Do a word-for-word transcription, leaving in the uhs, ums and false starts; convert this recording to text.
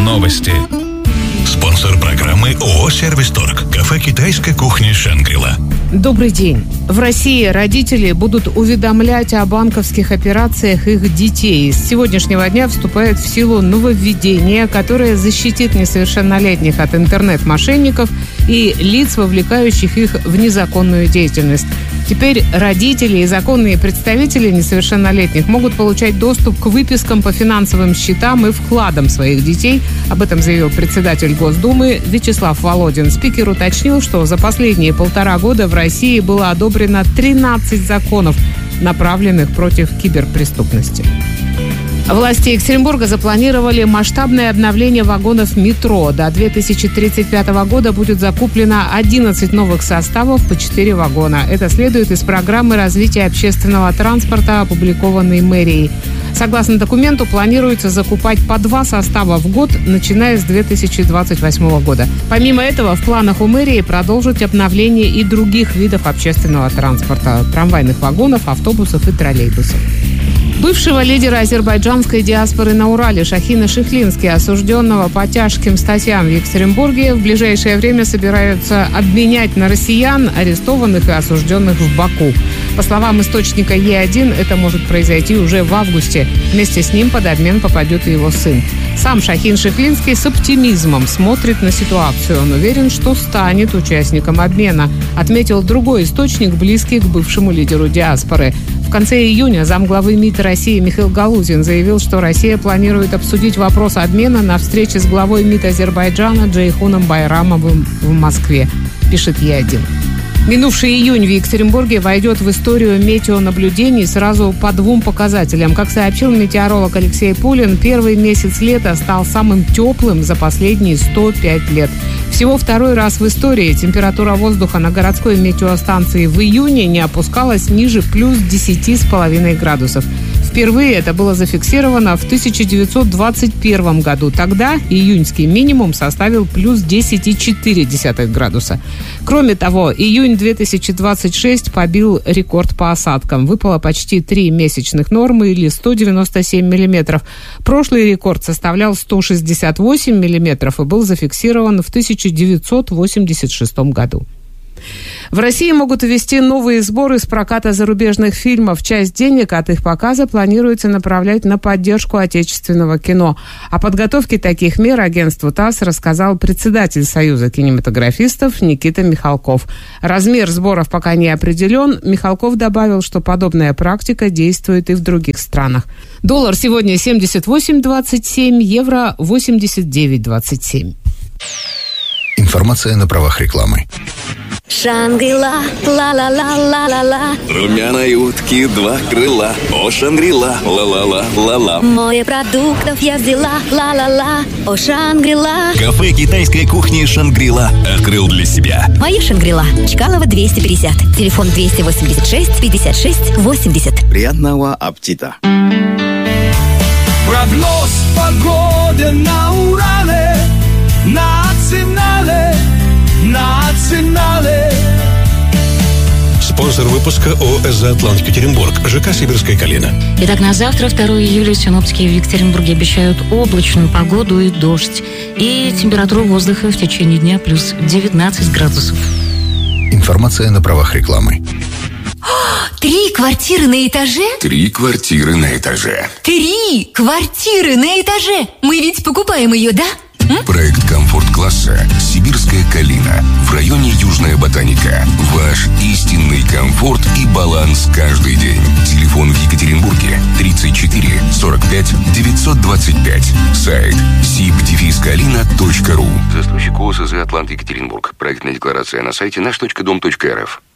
Новости. Спонсор программы ООО «Сервис-Торг». Кафе китайской кухни «Шангрила». Добрый день. В России родители будут уведомлять о банковских операциях их детей. С сегодняшнего дня вступает в силу нововведение, которое защитит несовершеннолетних от интернет-мошенников и лиц, вовлекающих их в незаконную деятельность. Теперь родители и законные представители несовершеннолетних могут получать доступ к выпискам по финансовым счетам и вкладам своих детей. Об этом заявил председатель Госдумы Вячеслав Володин. Спикер уточнил, что за последние полтора года в России было одобрено тринадцать законов, направленных против киберпреступности. Власти Екатеринбурга запланировали масштабное обновление вагонов метро. До две тысячи тридцать пятого года будет закуплено одиннадцать новых составов по четыре вагона. Это следует из программы развития общественного транспорта, опубликованной мэрией. Согласно документу, планируется закупать по два состава в год, начиная с две тысячи двадцать восьмого года. Помимо этого, в планах у мэрии продолжить обновление и других видов общественного транспорта – трамвайных вагонов, автобусов и троллейбусов. Бывшего лидера азербайджанской диаспоры на Урале Шахина Шихлински, осужденного по тяжким статьям в Екатеринбурге, в ближайшее время собираются обменять на россиян, арестованных и осужденных в Баку. По словам источника Е один, это может произойти уже в августе. Вместе с ним под обмен попадет и его сын. Сам Шахин Шихлинский с оптимизмом смотрит на ситуацию. Он уверен, что станет участником обмена, отметил другой источник, близкий к бывшему лидеру диаспоры. В конце июня замглавы МИД России Михаил Галузин заявил, что Россия планирует обсудить вопрос обмена на встрече с главой МИД Азербайджана Джейхуном Байрамовым в Москве, пишет Е один. Минувший июнь в Екатеринбурге войдет в историю метеонаблюдений сразу по двум показателям. Как сообщил метеоролог Алексей Пулин, первый месяц лета стал самым теплым за последние сто пять лет. Всего второй раз в истории температура воздуха на городской метеостанции в июне не опускалась ниже плюс десяти с половиной градусов. Впервые это было зафиксировано в тысяча девятьсот двадцать первом году. Тогда июньский минимум составил плюс десять целых четыре десятых градуса. Кроме того, июнь две тысячи двадцать шесть побил рекорд по осадкам. Выпало почти три месячных нормы или сто девяносто семь миллиметров. Прошлый рекорд составлял сто шестьдесят восемь миллиметров и был зафиксирован в тысяча девятьсот восемьдесят шестом году. В России могут ввести новые сборы с проката зарубежных фильмов. Часть денег от их показа планируется направлять на поддержку отечественного кино. О подготовке таких мер агентству ТАСС рассказал председатель Союза кинематографистов Никита Михалков. Размер сборов пока не определен. Михалков добавил, что подобная практика действует и в других странах. Доллар сегодня семьдесят восемь двадцать семь, евро восемьдесят девять двадцать семь. Информация на правах рекламы. Шангрила, ла-ла-ла-ла-ла-ла. Румяной утки два крыла. О, Шангрила, ла-ла-ла-ла-ла. Море продуктов я взяла, ла-ла-ла. О, Шангрила. Кафе китайской кухни «Шангрила» открыл для себя. Моя Шангрила. Чкалова двести пятьдесят. Телефон двести восемьдесят шесть пятьдесят шесть восемьдесят. Приятного аппетита. Прогноз погоды на Урале. Национале. Национале. Спонсор выпуска ООО «Эзоатлант Екатеринбург», ЖК «Сибирская калина». Итак, на завтра, второго июля, синоптики в Екатеринбурге обещают облачную погоду и дождь. И температуру воздуха в течение дня плюс девятнадцать градусов. Информация на правах рекламы. Три квартиры на этаже? Три квартиры на этаже. Три квартиры на этаже! Мы ведь покупаем ее, да? Проект комфорт-класса «Сибирская калина» в районе Южная Ботаника. Ваш истинный комфорт и баланс каждый день. Телефон в Екатеринбурге тридцать четыре сорок пять девятьсот двадцать пять. Сайт сиб дефис калина точка ру. Застройщик ООО «Эзоатлант Екатеринбург». Проектная декларация на сайте наш точка дом точка эр эф.